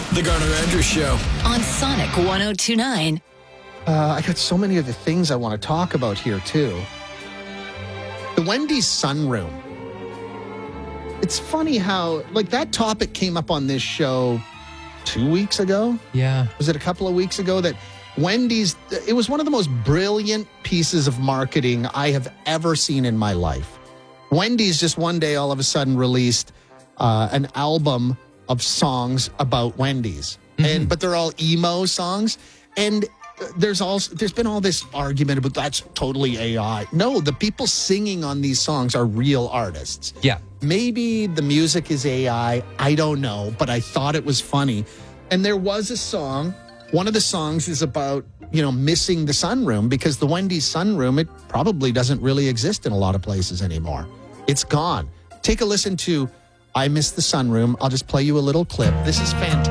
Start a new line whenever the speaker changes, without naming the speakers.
The Garner Andrews Show
on Sonic 102.9.
I got so many other things I want to talk about here, too. The Wendy's sunroom. It's funny how, that topic came up on this show 2 weeks ago.
Yeah.
Was it a couple of weeks ago that Wendy's, it was one of the most brilliant pieces of marketing I have ever seen in my life. Wendy's just one day all of a sudden released an album of songs about Wendy's. But they're all emo songs. And there's been all this argument about that's totally AI. No, the people singing on these songs are real artists.
Yeah.
Maybe the music is AI. I don't know, but I thought it was funny. And there was a song. One of the songs is about, missing the sunroom because the Wendy's sunroom, it probably doesn't really exist in a lot of places anymore. It's gone. Take a listen to I Miss the Sunroom. I'll just play you a little clip. This is fantastic.